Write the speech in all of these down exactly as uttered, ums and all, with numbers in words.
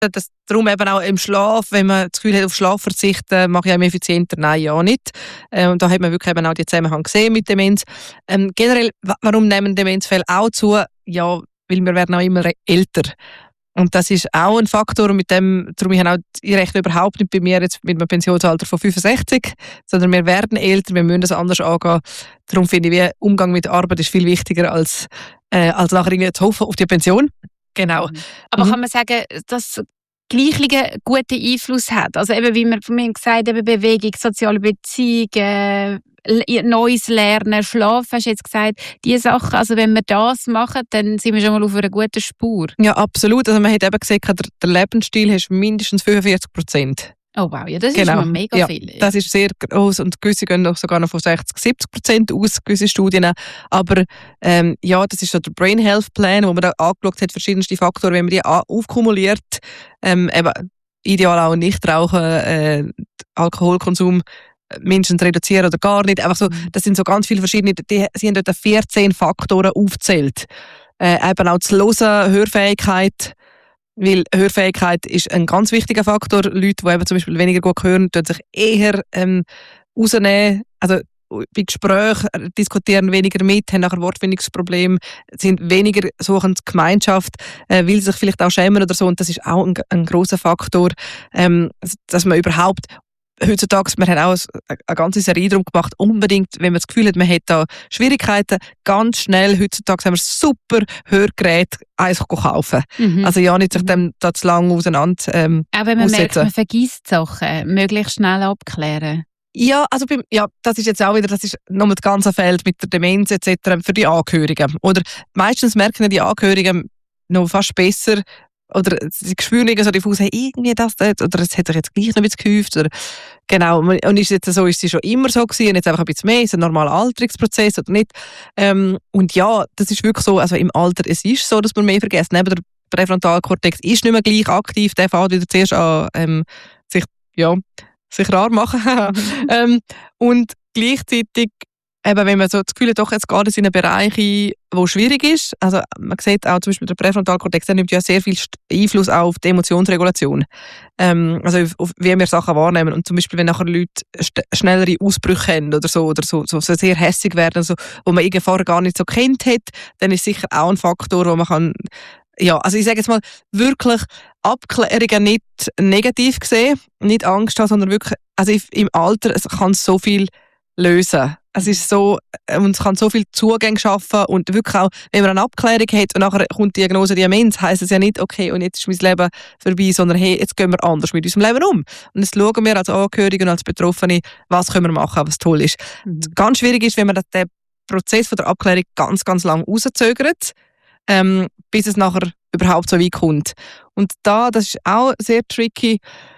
Das, darum eben auch im Schlaf, wenn man das Gefühl hat, auf Schlaf verzichten, mache ich einem effizienter, nein, ja nicht. Äh, und da hat man wirklich eben auch die Zusammenhang gesehen mit Demenz. Ähm, generell, warum nehmen Demenzfälle auch zu? Ja, weil wir werden auch immer älter. Und das ist auch ein Faktor, und mit dem, darum ich auch, ich rechne überhaupt nicht bei mir jetzt mit einem Pensionsalter von fünfundsechzig, sondern wir werden älter, wir müssen das anders angehen. Darum finde ich, wie Umgang mit der Arbeit ist viel wichtiger, als, äh, als nachher irgendwie zu hoffen auf die Pension. Genau. Aber mhm. kann man sagen, dass Gleichung einen guten Einfluss hat? Also eben, wie man von mir gesagt hat, Bewegung, soziale Beziehungen, neues Lernen, Schlaf, hast du jetzt gesagt, diese Sachen, also wenn wir das machen, dann sind wir schon mal auf einer guten Spur. Ja, absolut. Also man hat eben gesagt, der, der Lebensstil hast mindestens fünfundvierzig Prozent. Oh wow, ja, das genau. ist schon mega ja, viel. Das ist sehr groß, und gewisse gehen auch sogar noch von sechzig bis siebzig Prozent aus, gewisse Studien. Aber ähm, ja, das ist so der Brain Health Plan, wo man da angeschaut hat, verschiedenste Faktoren, wenn man die aufkumuliert, ähm, eben ideal auch Nichtrauchen, äh, Alkoholkonsum mindestens reduzieren oder gar nicht. Einfach so, das sind so ganz viele verschiedene, die, sie haben dort vierzehn Faktoren aufgezählt. Äh, eben auch zu hören, Hörfähigkeit, weil Hörfähigkeit ist ein ganz wichtiger Faktor. Leute, die eben zum Beispiel weniger gut hören, tun sich eher ähm, rausnehmen. Also bei Gesprächen diskutieren weniger mit, haben nachher Wortfindungsprobleme, sind weniger suchen Gemeinschaft, äh, will sich vielleicht auch schämen oder so. Und das ist auch ein, ein grosser Faktor, ähm, dass man überhaupt heutzutage, wir haben auch eine ganze Serie darum gemacht, unbedingt, wenn man das Gefühl hat, man hat da Schwierigkeiten, ganz schnell, heutzutage haben wir super Hörgeräte, eins kaufen. Mhm. Also ja, nicht sich dem da zu lange auseinander ähm, auch wenn man aussetzen. merkt, man vergisst Sachen, möglichst schnell abklären. Ja, also beim, ja, das ist jetzt auch wieder, das ist nochmal das ganze Feld mit der Demenz et cetera für die Angehörigen. Oder meistens merken die Angehörigen noch fast besser, oder sie spüren irgendwie so diffus, hey, irgendwie das, das, oder es hat sich jetzt gleich noch ein bisschen gehäuft. Oder, genau, und ist jetzt so, ist sie schon immer so gewesen, und jetzt einfach ein bisschen mehr, ist ein normaler Alterungsprozess oder nicht. Ähm, und ja, das ist wirklich so, also im Alter, es ist so, dass man mehr vergisst. Neben der Präfrontalkortex ist nicht mehr gleich aktiv, der fängt wieder zuerst an, ähm, sich, ja, sich rar machen. ähm, und gleichzeitig, eben, wenn man so das Gefühl hat, doch, jetzt geht es in einen Bereich ein, der schwierig ist. Also man sieht auch zum Beispiel der Präfrontalkortex, der nimmt ja sehr viel Einfluss auf die Emotionsregulation. Ähm, also auf, wie wir Sachen wahrnehmen. Und zum Beispiel, wenn nachher Leute st- schnellere Ausbrüche haben oder so, oder so, so, so sehr hässig werden, so, wo man irgendwie vorher gar nicht so kennt hat, dann ist sicher auch ein Faktor, wo man kann, ja, also ich sage jetzt mal, wirklich Abklärungen nicht negativ sehen, nicht Angst haben, sondern wirklich, also im Alter, es kann so viel lösen. Es ist so, und es kann so viel Zugänge schaffen, und wirklich auch, wenn man eine Abklärung hat und nachher kommt die Diagnose Demenz, heisst es ja nicht, okay, und jetzt ist mein Leben vorbei, sondern hey, jetzt gehen wir anders mit unserem Leben um. Und jetzt schauen wir als Angehörige und als Betroffene, was können wir machen, was toll ist. Mhm. Ganz schwierig ist, wenn man den Prozess von der Abklärung ganz, ganz lang rauszögert, ähm, bis es nachher überhaupt so weit kommt. Und da, das ist auch sehr tricky,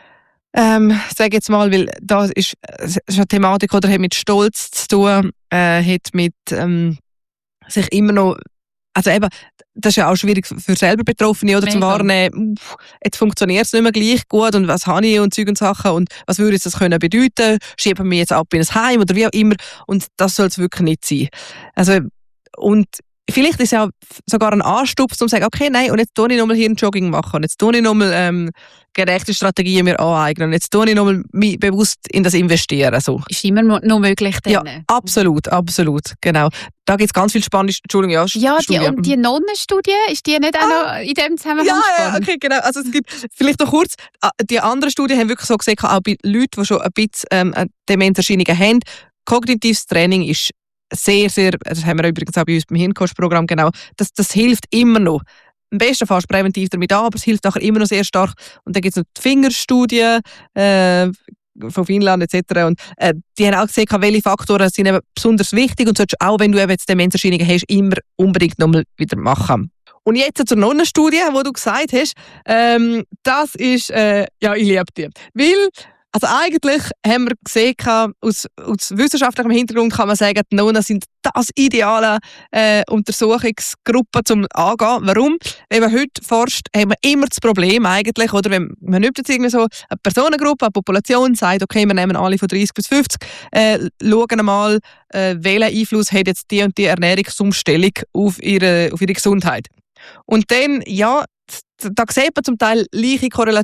Ähm, sage jetzt mal, weil da ist, ist eine Thematik, oder hat mit Stolz zu tun, äh, hat mit ähm, sich immer noch, also eben, das ist ja auch schwierig für selber Betroffene, oder, zu wahrnehmen, jetzt funktioniert es nicht mehr gleich gut, und was habe ich und Zeug und Sachen, und was würde das können bedeuten, schieben wir jetzt ab in ein Heim oder wie auch immer, und das soll es wirklich nicht sein. Also, und vielleicht ist es ja sogar ein Anstups, um zu sagen, okay, nein, und jetzt tue ich nochmal hier ein Jogging machen, und jetzt tue ich nochmal ähm, gerechte Strategien mir aneignen, und jetzt tue ich nochmal mich bewusst in das investieren. So. Ist immer noch möglich dann? Ja, absolut, absolut, genau. Da gibt es ganz viel spannende, Entschuldigung, ja, ja die, und die Nonnenstudie, ist die nicht auch ah, noch in dem Zusammenhang ja, spannend? Ja, okay, genau. Also es gibt, vielleicht noch kurz, die anderen Studien haben wirklich so gesehen, auch bei Leuten, die schon ein bisschen ähm, Demenzerscheinungen haben, kognitives Training ist sehr, sehr, das haben wir übrigens auch bei uns beim Hirncoach-Programm, genau, das, das hilft immer noch. Am besten fast präventiv damit an, aber es hilft nachher immer noch sehr stark. Und dann gibt es noch die Fingerstudie äh, von Finnland et cetera. Und äh, die haben auch gesehen, welche Faktoren sind eben besonders wichtig, und solltest auch, wenn du eben jetzt Demenzerscheinungen hast, immer unbedingt nochmal wieder machen. Und jetzt zur Nonnenstudie, die du gesagt hast, ähm, das ist, äh, ja, ich liebe die. Weil, also eigentlich haben wir gesehen, aus, aus wissenschaftlichem Hintergrund kann man sagen, die Nonnen sind das ideale äh, Untersuchungsgruppe zum Angehen. Warum? Wenn man heute forscht, haben wir immer das Problem eigentlich, oder wenn man nimmt jetzt irgendwie so eine Personengruppe, eine Population, sagt, okay, wir nehmen alle von dreißig bis fünfzig, äh, schauen mal, äh, welchen Einfluss hat jetzt die und die Ernährungsumstellung auf ihre, auf ihre Gesundheit. Und dann, ja, da sieht man zum Teil leichte Korrelationen